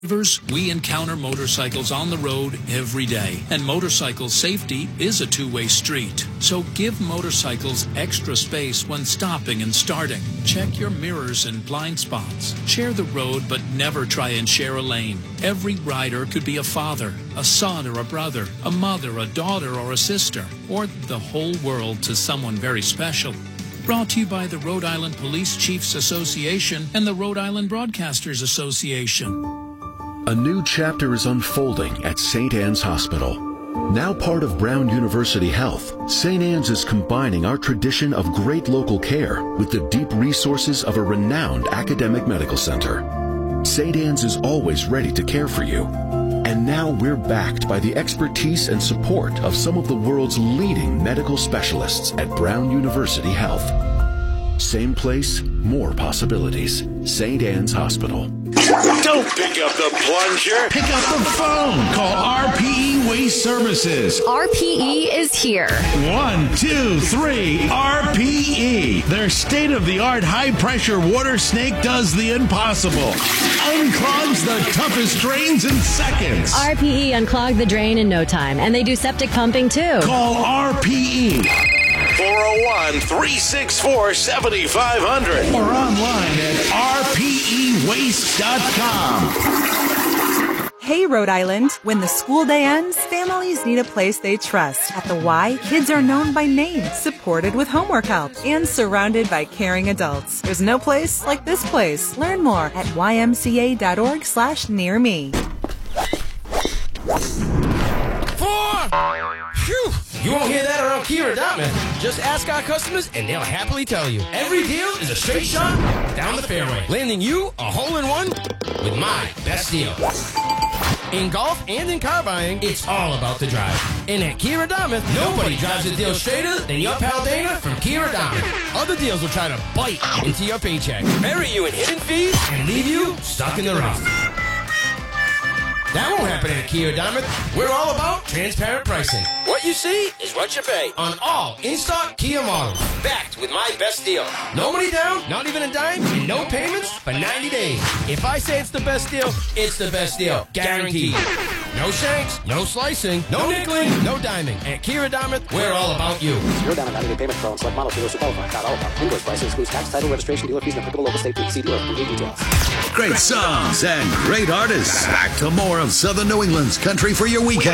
We encounter motorcycles on the road every day, and motorcycle safety is a two-way street. So give motorcycles extra space when stopping and starting. Check your mirrors and blind spots. Share the road, but never try and share a lane. Every rider could be a father, a son or a brother, a mother, a daughter or a sister, or the whole world to someone very special. Brought to you by the Rhode Island Police Chiefs Association and the Rhode Island Broadcasters Association. A new chapter is unfolding at St. Anne's Hospital. Now part of Brown University Health, St. Anne's is combining our tradition of great local care with the deep resources of a renowned academic medical center. St. Anne's is always ready to care for you. And now we're backed by the expertise and support of some of the world's leading medical specialists at Brown University Health. Same place, more possibilities. St. Anne's Hospital. Don't pick up the plunger. Pick up the phone. Call RPE Waste Services. RPE is here. 1, 2, 3, RPE. Their state-of-the-art high-pressure water snake does the impossible. Unclogs the toughest drains in seconds. RPE unclogged the drain in no time, and they do septic pumping too. Call RPE. 401-364-7500 or online at rpewaste.com. Hey, Rhode Island. When the school day ends, families need a place they trust. At the Y, kids are known by name, supported with homework help, and surrounded by caring adults. There's no place like this place. Learn more at ymca.org/nearme. 4! Phew! You won't hear that around Kiera Dartmouth. Just ask our customers and they'll happily tell you. Every deal is a straight shot down the fairway, landing you a hole-in-one with my best deal. In golf and in car buying, it's all about the drive. And at Kiera Dartmouth, nobody drives a deal straighter than your pal Dana from Kiera Dartmouth. Other deals will try to bite into your paycheck, bury you in hidden fees, and leave you stuck in the rough. That won't happen at Kiera Dartmouth. We're all about transparent pricing. What you see is what you pay on all in-stock Kia models. Backed with my best deal. No money down, not even a dime, and no payments for 90 days. If I say it's the best deal, it's the best deal. Guaranteed. No shanks, no slicing, no nickeling, no diming. At Kiera Dartmouth, we're all about you. Kiera Dartmouth 90-day payment for on select models dealers who qualify. Not all about. Invoice prices excludes tax, title, registration, dealer fees, and applicable local state fees. See dealer for complete details. Great songs and great artists. Back to more of Southern New England's country for your weekend.